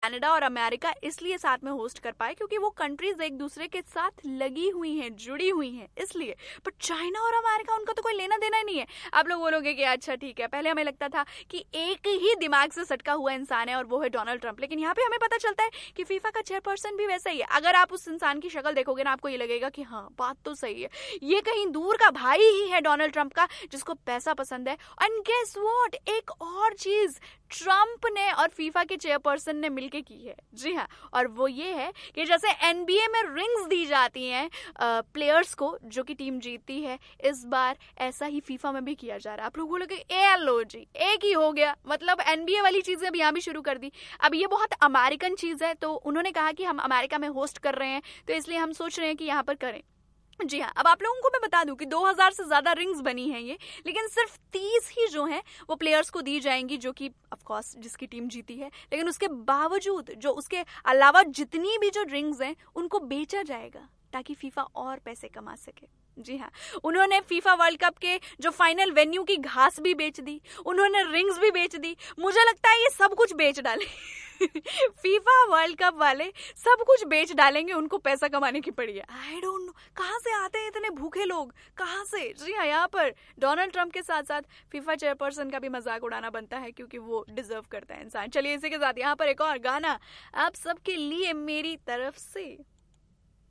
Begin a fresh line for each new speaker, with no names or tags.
Canada और America इसलिए साथ में होस्ट कर पाए क्योंकि वो कंट्रीज एक दूसरे के साथ लगी हुई हैं, जुड़ी हुई हैं, इसलिए। पर चाइना और अमेरिका, उनका तो कोई लेना देना ही नहीं है। आप लोग बोलोगे कि अच्छा ठीक है, पहले हमें लगता था कि एक ही दिमाग से सटका हुआ इंसान है और वो है डोनाल्ड ट्रंप, लेकिन यहाँ पे हमें पता चलता है कि फीफा का चेयरपर्सन भी वैसा ही है। अगर आप उस इंसान की शक्ल देखोगे ना, आपको ये लगेगा कि हाँ, बात तो सही है, ये कहीं दूर का भाई ही है डोनाल्ड ट्रंप का, जिसको पैसा पसंद है। एंड गेस व्हाट, एक और चीज ट्रंप ने और फीफा के चेयरपर्सन ने मिलके की है, जी हाँ, और वो ये है कि जैसे एनबीए में रिंग्स दी जाती हैं प्लेयर्स को जो कि टीम जीतती है, इस बार ऐसा ही फीफा में भी किया जा रहा है। आप लोग बोलोगे ए लो जी, एक ही हो गया, मतलब एनबीए वाली चीजें अब यहाँ भी शुरू कर दी। अब ये बहुत अमेरिकन चीज है, तो उन्होंने कहा कि हम अमेरिका में होस्ट कर रहे हैं, तो इसलिए हम सोच रहे हैं कि यहाँ पर करें। जी हाँ, अब आप लोगों को मैं बता दूं कि 2000 से ज्यादा रिंग्स बनी हैं ये, लेकिन सिर्फ 30 ही जो हैं वो प्लेयर्स को दी जाएंगी, जो कि ऑफ कोर्स जिसकी टीम जीती है। लेकिन उसके बावजूद जो उसके अलावा जितनी भी जो रिंग्स हैं उनको बेचा जाएगा ताकि फीफा और पैसे कमा सके। जी हाँ, उन्होंने फीफा वर्ल्ड कप के जो फाइनल वेन्यू की घास भी बेच दी, उन्होंने रिंग्स भी बेच दी, मुझे लगता है ये सब कुछ बेच डाले फीफा वर्ल्ड कप वाले सब कुछ बेच डालेंगे, उनको पैसा कमाने की पड़ी है। आई डोंट नो कहाँ से आते हैं इतने भूखे लोग, कहाँ से। जी हाँ, यहाँ पर डोनाल्ड ट्रंप के साथ साथ फीफा चेयरपर्सन का भी मजाक उड़ाना बनता है क्योंकि वो डिजर्व करता है इंसान। चलिए इसी के साथ यहाँ पर एक और गाना आप सबके लिए मेरी तरफ से।